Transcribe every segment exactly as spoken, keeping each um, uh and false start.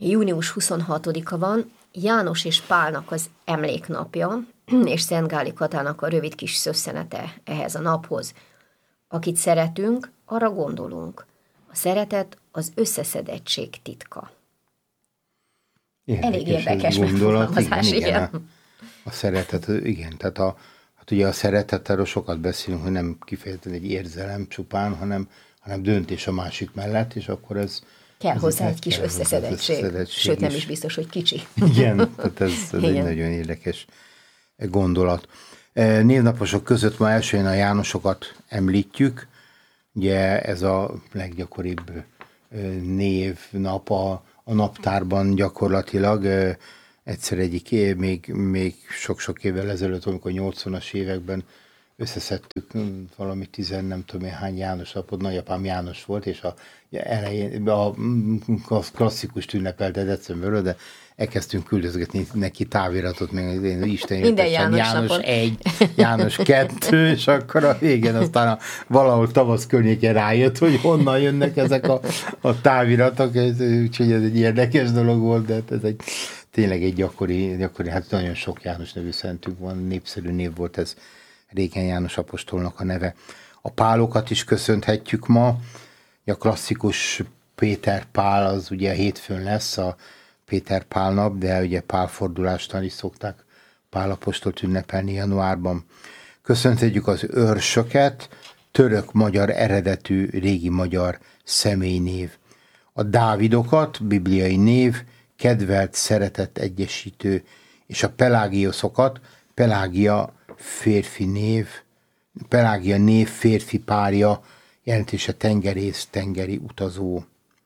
június huszonhatodika van, János és Pálnak az emléknapja, és Szent Gáli Katának a rövid kis szösszenete ehhez a naphoz. Akit szeretünk, arra gondolunk. A szeretet az összeszedettség titka. Érdekes, elég érdekes megfogalmazás, igen. igen. igen. A, a szeretet, igen, tehát a, hát ugye a szeretetről sokat beszélünk, hogy nem kifejezetten egy érzelem csupán, hanem, hanem döntés a másik mellett, és akkor ez... Kell ez hozzá egy kis összeszedettség, összeszedettség, sőt nem is biztos, hogy kicsi. Igen, tehát ez, ez egy nagyon érdekes gondolat. Névnaposok között ma elsőn a Jánosokat említjük, ugye ez a leggyakoribb névnap a, a naptárban gyakorlatilag. Egyszer egyik még, még sok-sok évvel ezelőtt, amikor nyolcvanas években összeszedtük valami tizen, nem tudom én hány János napot, nagyapám János volt, és a elején a klasszikust ünnepelte decemberről, de elkezdtünk küldözgetni neki táviratot, még én Isten minden János, János egy, János kettő, és akkor a végén aztán a, valahol tavasz környéken rájött, hogy honnan jönnek ezek a, a táviratok, úgyhogy ez egy érdekes dolog volt, de ez egy tényleg egy gyakori, gyakori, hát nagyon sok János nevű szentünk van, népszerű név volt ez, régen János apostolnak a neve. A Pálokat is köszönhetjük ma, a klasszikus Péter Pál az ugye hétfőn lesz a Péter Pál nap, de ugye pálfordulástól is szokták Pál apostolt ünnepelni januárban. Köszönhetjük az őrsöket, török-magyar eredetű régi magyar személynév. A Dávidokat, bibliai név, kedvelt, szeretett egyesítő, és a Pelágioszokat, Pelágia férfi név, Pelágia név férfi párja, jelentése tengerész, tengeri utazó.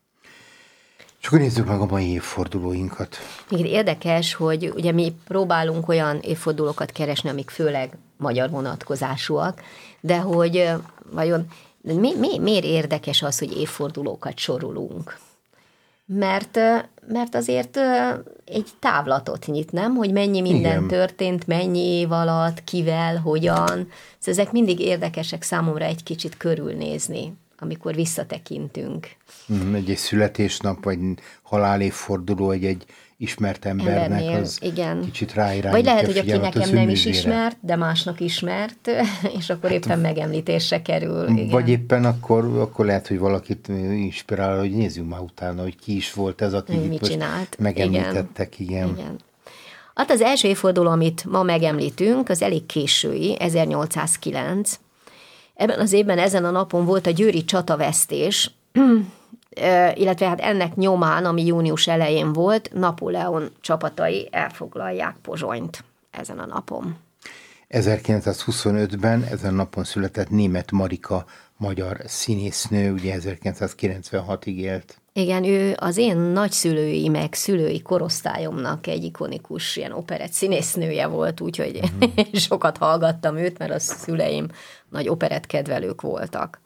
És akkor nézzük meg a mai évfordulóinkat. Igen, érdekes, hogy ugye mi próbálunk olyan évfordulókat keresni, amik főleg magyar vonatkozásúak, de hogy vajon mi, mi, miért érdekes az, hogy évfordulókat sorolunk? Mert, mert azért egy távlatot nyit, nem? Hogy mennyi minden Igen. történt, mennyi év alatt, kivel, hogyan. Szóval ezek mindig érdekesek számomra egy kicsit körülnézni, amikor visszatekintünk. Egy, egy születésnap, vagy halálévforduló, egy, egy ismert embernek, Embernél, az igen. kicsit ráirányítja. Vagy lehet, hogy aki nekem nem is ismert, de másnak ismert, és akkor hát, éppen megemlítésre kerül. Igen. Vagy éppen akkor, akkor lehet, hogy valakit inspirál, hogy nézzünk már utána, hogy ki is volt ez, aki mit csinált. Megemlítettek. Igen. Igen. Igen. Hát az első évforduló, amit ma megemlítünk, az elég késői, ezernyolcszázkilenc. Ebben az évben, ezen a napon volt a győri csatavesztés, illetve hát ennek nyomán, ami június elején volt, Napóleon csapatai elfoglalják Pozsonyt ezen a napon. ezerkilencszázhuszonötben ezen a napon született Németh Marika magyar színésznő, ugye ezerkilencszázkilencvenhatig élt. Igen, ő az én nagyszülői meg szülői korosztályomnak egy ikonikus ilyen operett színésznője volt, úgyhogy mm. sokat hallgattam őt, mert a szüleim nagy operett kedvelők voltak.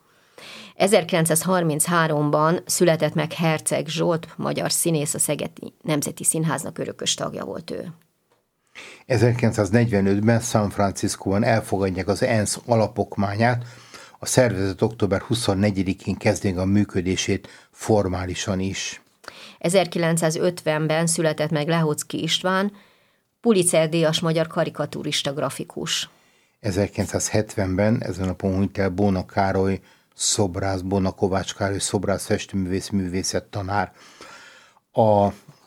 ezerkilencszázharmincháromban született meg Herceg Zsolt, magyar színész, a Szegedi Nemzeti Színháznak örökös tagja volt ő. ezerkilencszáznegyvenötben San Franciscóban elfogadják az ENSZ alapokmányát, a szervezet október huszonnegyedikén kezdi a működését formálisan is. ezerkilencszázötvenben született meg Lehocki István, Pulitzer-díjas magyar karikaturista grafikus. ezerkilencszázhetvenben ezen a napon hunyt el Bóna Károly szobrász, Bóna Kovács Károly szobrász, festőművész, művészettanár. A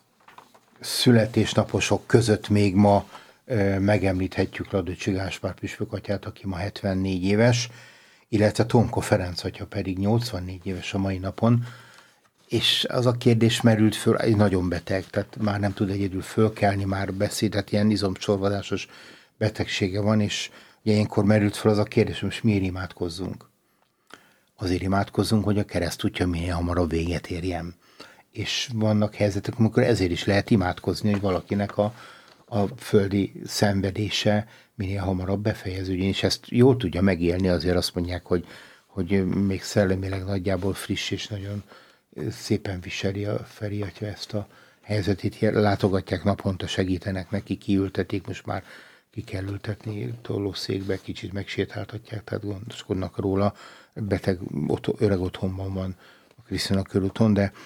születésnaposok között még ma e, megemlíthetjük Radőcsy Gáspár püspökatyát, aki ma hetvennégy éves, illetve Tomko Ferenc atya pedig nyolcvannégy éves a mai napon, és az a kérdés merült föl, egy nagyon beteg, tehát már nem tud egyedül fölkelni, már beszéd, tehát ilyen izomcsorvadásos betegsége van, és ugye ilyenkor merült föl az a kérdés, hogy most miért imádkozzunk? Azért imádkozzunk, hogy a keresztútja minél hamarabb véget érjen. És vannak helyzetek, amikor ezért is lehet imádkozni, hogy valakinek a, a földi szenvedése minél hamarabb befejeződjön, és ezt jól tudja megélni, azért azt mondják, hogy, hogy még szellemileg nagyjából friss, és nagyon szépen viseli a Feri atya ezt a helyzetét, látogatják naponta, segítenek neki, kiültetik, most már ki kell ültetni tollószékbe, kicsit megsétáltatják, tehát gondoskodnak róla, beteg otthon, öreg otthonban van a Krisztina körúton, de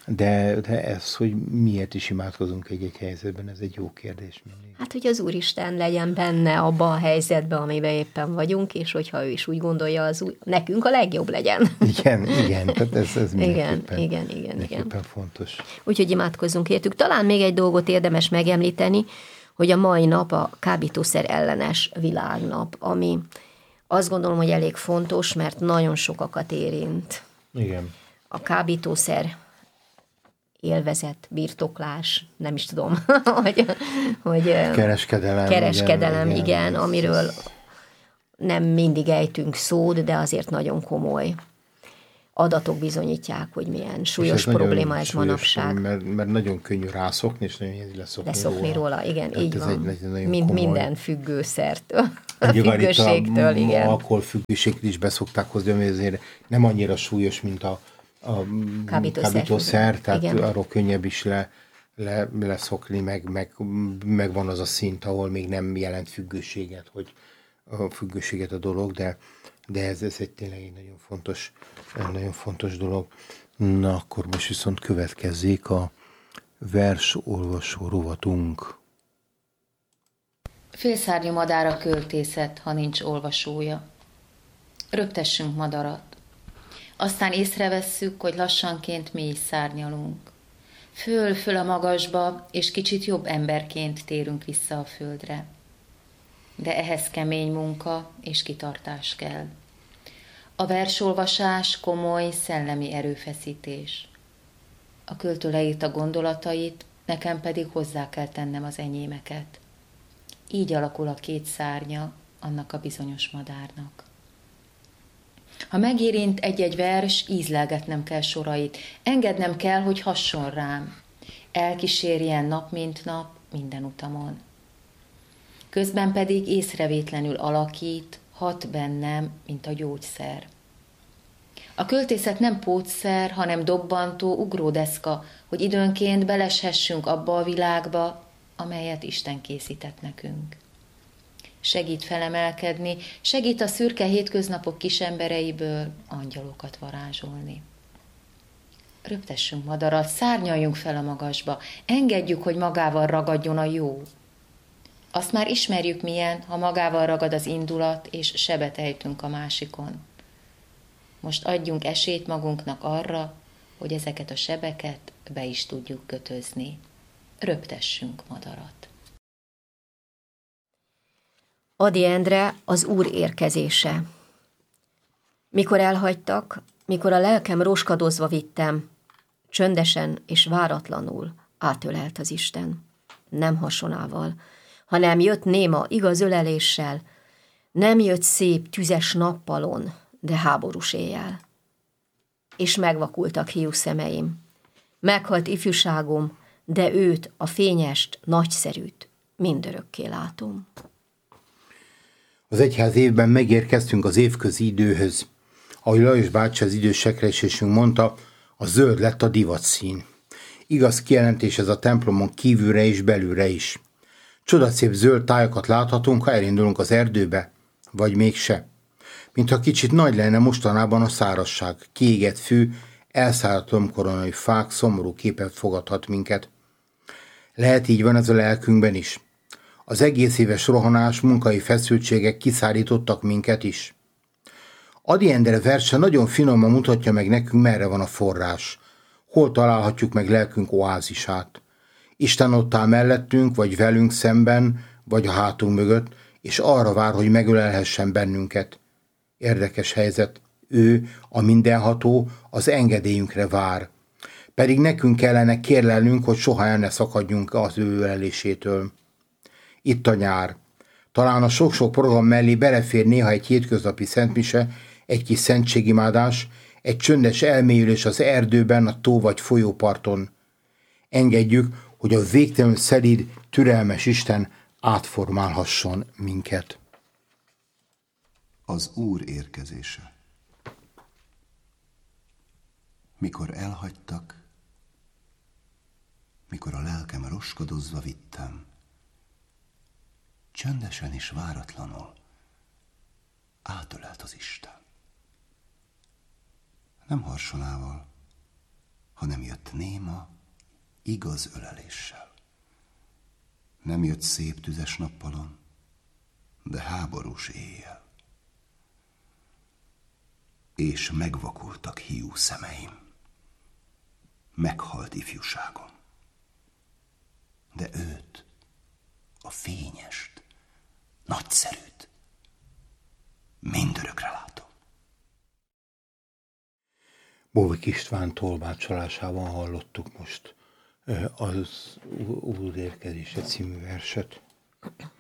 De, de ez, hogy miért is imádkozunk egy-egy helyzetben, ez egy jó kérdés mindig. Hát, hogy az Úristen legyen benne abba a helyzetben, amiben éppen vagyunk, és hogyha ő is úgy gondolja, az úgy, nekünk a legjobb legyen. Igen, igen, tehát ez, ez igen, igen, igen, igen. fontos. Úgyhogy imádkozzunk értük. Talán még egy dolgot érdemes megemlíteni, hogy a mai nap a kábítószer ellenes világnap, ami azt gondolom, hogy elég fontos, mert nagyon sokakat érint. Igen. A kábítószer élvezet, birtoklás, nem is tudom, hogy, hogy kereskedelem, kereskedelem igen, igen, igen, amiről nem mindig ejtünk szót, de azért nagyon komoly adatok bizonyítják, hogy milyen súlyos probléma ez manapság. Mert, mert nagyon könnyű rászokni, és nagyon könnyű leszokni, leszokni róla. róla. Igen, tehát így van. Egy, egy Mint komoly... minden függőszertől. A függőségtől, a, igen. alkoholfüggőséget is beszokták hozni, ami azért nem annyira súlyos, mint a, a kábítószer, kábítószer tehát igen. Arról könnyebb is le, le, leszokni, meg, meg, meg van az a szint, ahol még nem jelent függőséget, hogy a függőséget a dolog, de, de ez, ez egy tényleg egy nagyon fontos, nagyon fontos dolog. Na, akkor most viszont következzék a versolvasó rovatunk. Félszárnyú madár a költészet, ha nincs olvasója. Röptessünk madarat. Aztán észrevesszük, hogy lassanként mi is szárnyalunk. Föl-föl a magasba, és kicsit jobb emberként térünk vissza a földre. De ehhez kemény munka és kitartás kell. A versolvasás komoly szellemi erőfeszítés. A költő leírta gondolatait, nekem pedig hozzá kell tennem az enyémeket. Így alakul a két szárnya annak a bizonyos madárnak. Ha megérint egy-egy vers, ízlelgetnem kell sorait, engednem kell, hogy hasson rám, elkísérjen nap mint nap minden utamon. Közben pedig észrevétlenül alakít, hat bennem, mint a gyógyszer. A költészet nem pótszer, hanem dobbantó ugródeszka, hogy időnként beleshessünk abba a világba, amelyet Isten készített nekünk. Segít felemelkedni, segít a szürke hétköznapok kisembereiből angyalokat varázsolni. Röptessünk madarat, szárnyaljunk fel a magasba, engedjük, hogy magával ragadjon a jó. Azt már ismerjük milyen, ha magával ragad az indulat, és sebet ejtünk a másikon. Most adjunk esélyt magunknak arra, hogy ezeket a sebeket be is tudjuk kötözni. Röptessünk madarat. Ady Endre, az Úr érkezése. Mikor elhagytak, mikor a lelkem roskadozva vittem, csöndesen és váratlanul átölelt az Isten. Nem hasonával, hanem jött néma igaz öleléssel, nem jött szép tüzes nappalon, de háborús éjjel. És megvakultak hiú szemeim. Meghalt ifjúságom, de őt, a fényest, nagyszerűt mindörökké látom. Az egyház évben megérkeztünk az évközi időhöz. Ahogy Lajos bácsi az idős sekreesésünk mondta, a zöld lett a divatszín. Igaz kijelentés ez a templomon kívülre és belülre is. Csodaszép zöld tájakat láthatunk, ha elindulunk az erdőbe, vagy mégse. Mintha kicsit nagy lenne mostanában a szárazság, kiégett fű, elszállt lombkoronai fák, szomorú képet fogadhat minket. Lehet így van ez a lelkünkben is. Az egész éves rohanás, munkai feszültségek kiszárítottak minket is. Ady Endre verse nagyon finoman mutatja meg nekünk, merre van a forrás. Hol találhatjuk meg lelkünk oázisát. Isten ott áll mellettünk, vagy velünk szemben, vagy a hátunk mögött, és arra vár, hogy megölelhessen bennünket. Érdekes helyzet. Ő, a mindenható, az engedélyünkre vár. Pedig nekünk kellene kérlelnünk, hogy soha el ne szakadjunk az ő ölelésétől. Itt a nyár. Talán a sok-sok program mellé belefér néha egy hétköznapi szentmise, egy kis szentségimádás, egy csöndes elmélyülés az erdőben, a tó vagy folyóparton. Engedjük, hogy a végtelenül szelíd, türelmes Isten átformálhasson minket. Az Úr érkezése. Mikor elhagytak, mikor a lelkem roskadozva vittem, csöndesen és váratlanul átölelt az Isten. Nem harsonával, hanem jött néma, igaz öleléssel. Nem jött szép tüzes nappalon, de háborús éjjel. És megvakultak hiú szemeim, meghalt ifjúságom. De őt, a fényest, nagyszerűt, mindörökre látom. Bóvik István tolmácsolásában hallottuk most az Úr érkezése című verset.